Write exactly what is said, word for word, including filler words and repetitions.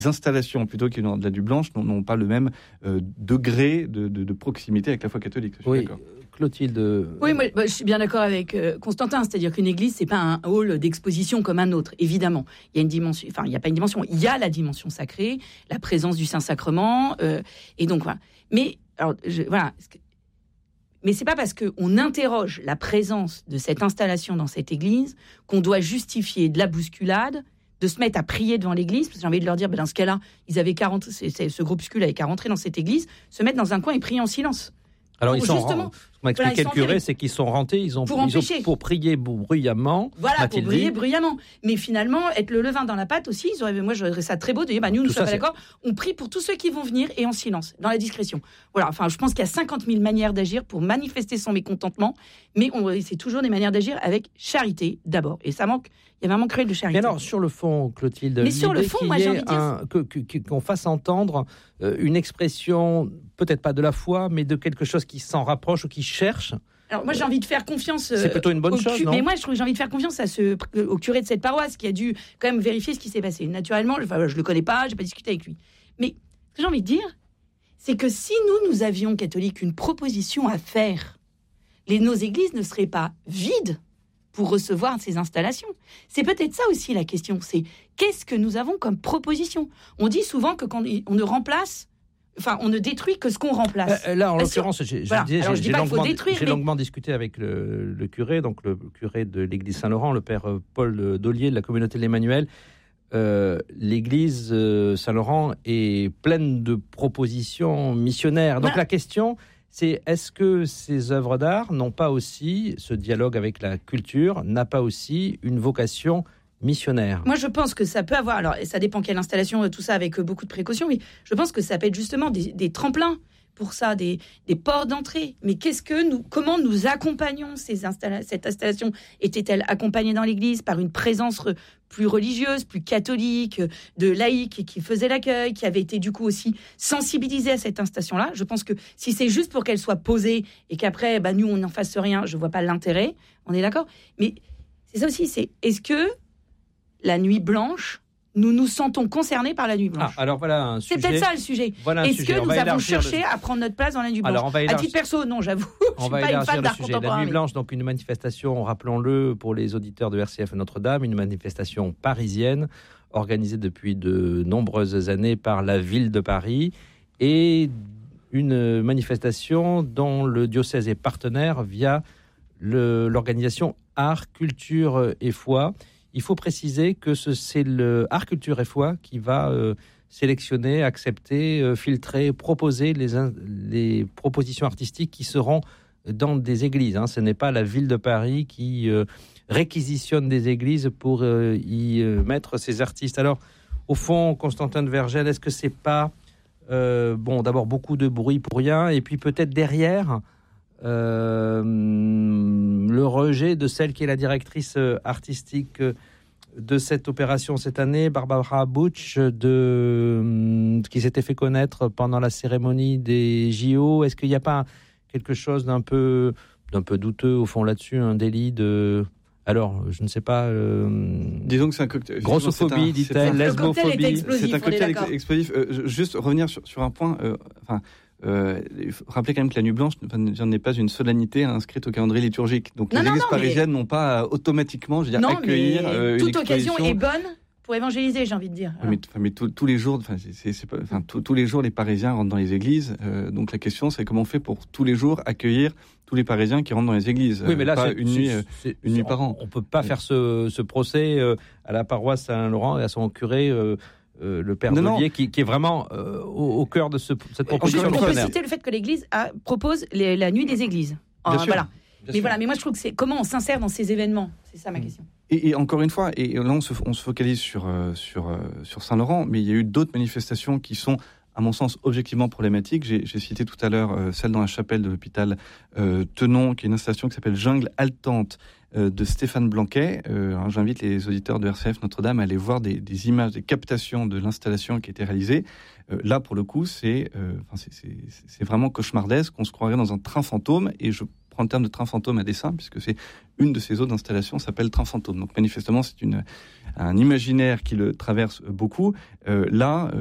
installations, plutôt que de la nuit blanche, n'ont, n'ont pas le même euh, degré de, de, de proximité avec la foi catholique. Je suis oui, d'accord. Clotilde. Oui, moi, je suis bien d'accord avec euh, Constantin, c'est-à-dire qu'une église, c'est pas un hall d'exposition comme un autre, évidemment. Il y a une dimension, enfin, il n'y a pas une dimension, il y a la dimension sacrée, la présence du Saint-Sacrement, euh, et donc voilà. Mais, alors, je, voilà. Mais c'est pas parce qu'on interroge la présence de cette installation dans cette église qu'on doit justifier de la bousculade, de se mettre à prier devant l'église, parce que j'ai envie de leur dire, ben dans ce cas-là, ils avaient quarante, c'est, c'est, ce groupuscule avait qu'à rentrer dans cette église, se mettre dans un coin et prier en silence. Alors, Pour ils sont justement, ren- ce m'a expliqué voilà, le curé, virer. c'est qu'ils sont rentrés, ils ont Pour ils ont, empêcher. pour prier bruyamment. Voilà, Mathilde pour briller dit. bruyamment. Mais finalement, être le levain dans la pâte aussi, ils auraient, moi, j'aurais ça très beau de dire, bah, nous, nous Tout sommes ça, pas d'accord. On prie pour tous ceux qui vont venir et en silence, dans la discrétion. Voilà. Enfin, je pense qu'il y a cinquante mille manières d'agir pour manifester son mécontentement, mais on, c'est toujours des manières d'agir avec charité d'abord. Et ça manque, il y avait un manque cruel de charité. Mais alors, sur le fond, Clotilde, Mais sur le l'idée fond, qu'il moi, y j'ai ait envie de dire- un- que- que- qu'on fasse entendre euh, une expression, peut-être pas de la foi, mais de quelque chose qui s'en rapproche ou qui cherche. Alors moi j'ai envie de faire confiance. euh, C'est plutôt une bonne au chose, cu- non ? Mais moi je trouve que j'ai envie de faire confiance à ce au curé de cette paroisse qui a dû quand même vérifier ce qui s'est passé. Naturellement, je, enfin, je le connais pas, j'ai pas discuté avec lui. Mais ce que j'ai envie de dire, c'est que si nous nous avions catholiques une proposition à faire, les nos églises ne seraient pas vides pour recevoir ces installations. C'est peut-être ça aussi la question. C'est qu'est-ce que nous avons comme proposition ? On dit souvent que quand on ne remplace. Enfin, on ne détruit que ce qu'on remplace. Euh, là, en Bien l'occurrence, sûr. j'ai, je Voilà. disais, Alors, j'ai, je dis j'ai pas qu'il faut longuement, détruire, j'ai mais- longuement discuté avec le, le curé, donc le curé de l'église Saint-Laurent, le père euh, Paul Dollier de la communauté de l'Emmanuel. Euh, l'église euh, Saint-Laurent est pleine de propositions missionnaires. Donc Voilà. la question, c'est est-ce que ces œuvres d'art n'ont pas aussi, ce dialogue avec la culture, n'a pas aussi une vocation missionnaire ? Moi, je pense que ça peut avoir. Alors, ça dépend quelle installation, tout ça, avec beaucoup de précautions. Mais je pense que ça peut être justement des, des tremplins pour ça, des, des ports d'entrée. Mais qu'est-ce que nous, comment nous accompagnons ces installa- cette installation ? Était-elle accompagnée dans l'Église par une présence re- plus religieuse, plus catholique, de laïcs qui faisait l'accueil, qui avait été du coup aussi sensibilisée à cette installation-là ? Je pense que si c'est juste pour qu'elle soit posée et qu'après, bah, nous, on n'en fasse rien, je vois pas l'intérêt. On est d'accord ? Mais c'est ça aussi. C'est est-ce que la nuit blanche, nous nous sentons concernés par la nuit blanche. Ah, alors voilà un c'est sujet. peut-être ça le sujet. Voilà un Est-ce sujet. que On nous va avons élargir cherché le- à prendre notre place dans la nuit blanche ? Alors, on va À élargir- titre perso, non, j'avoue. On je suis va pas une élargir fan le d'art sujet. La contemporain. Nuit mais- Blanche, donc une manifestation, rappelons-le, pour les auditeurs de R C F Notre-Dame, une manifestation parisienne organisée depuis de nombreuses années par la ville de Paris et une manifestation dont le diocèse est partenaire via le- l'organisation Art, Culture et Foi. Il faut préciser que ce, c'est le Art, Culture et Foi qui va euh, sélectionner, accepter, euh, filtrer, proposer les, in- les propositions artistiques qui seront dans des églises. Hein. Ce n'est pas la ville de Paris qui euh, réquisitionne des églises pour euh, y euh, mettre ses artistes. Alors, au fond, Constantin de Vergel, est-ce que c'est pas euh, bon, d'abord beaucoup de bruit pour rien, et puis peut-être derrière euh, le rejet de celle qui est la directrice euh, artistique euh, de cette opération cette année, Barbara Butch, de, euh, qui s'était fait connaître pendant la cérémonie des J O. Est-ce qu'il n'y a pas quelque chose d'un peu, d'un peu douteux au fond là-dessus, un délit de... Alors, je ne sais pas... Euh, Disons que c'est un cocktail. grossophobie, c'est un- dit-elle, c'est un- Le cocktail était lesbophobie. explosif. C'est un on est cocktail d'accord. ex- explosif. Euh, je- juste revenir sur, sur un point. Euh, enfin, euh, il faut rappeler quand même que la Nuit Blanche ne n'est pas une solennité inscrite au calendrier liturgique. Donc Non, les non, églises non, mais- parisiennes n'ont pas à automatiquement, je veux dire, Non, accueillir mais euh, une toute occasion exposition. est bonne pour évangéliser, j'ai envie de dire. Oui, mais, enfin, mais tous- tous les jours, enfin, c'est- c'est- c'est pas- enfin, tous- tous les jours, les Parisiens rentrent dans les églises. Euh, donc la question, c'est comment on fait pour tous les jours accueillir tous les Parisiens qui rentrent dans les églises. Oui, mais là, pas c'est, une c'est- nuit, euh, c'est- une nuit on- par an. On ne peut pas faire ce, ce procès euh, à la paroisse Saint-Laurent et à son curé, euh, euh, le père Non, non. Dollier, qui, qui est vraiment euh, au, au cœur de ce, cette Encore proposition une On fois, peut missionnaire. citer le fait que l'Église a- propose les- la nuit des églises. Bien Ah, sûr. voilà. Bien Mais sûr. voilà. Mais moi, je trouve que c'est comment on s'insère dans ces événements. C'est ça ma Mm. question. Et, et encore une fois, et là on se, on se focalise sur, euh, sur, euh, sur Saint-Laurent, mais il y a eu d'autres manifestations qui sont, à mon sens, objectivement problématiques. J'ai, j'ai cité tout à l'heure euh, celle dans la chapelle de l'hôpital euh, Tenon, qui est une installation qui s'appelle Jungle Haletante euh, de Stéphane Blanquet. Euh, alors j'invite les auditeurs de R C F Notre-Dame à aller voir des, des images, des captations de l'installation qui a été réalisée. Euh, là, pour le coup, c'est, euh, enfin, c'est, c'est, c'est vraiment cauchemardesque. On se croirait dans un train fantôme, et je prend le terme de train fantôme à dessein, puisque c'est une de ces autres installations s'appelle train fantôme. Donc manifestement, c'est une, un imaginaire qui le traverse beaucoup. Euh, là,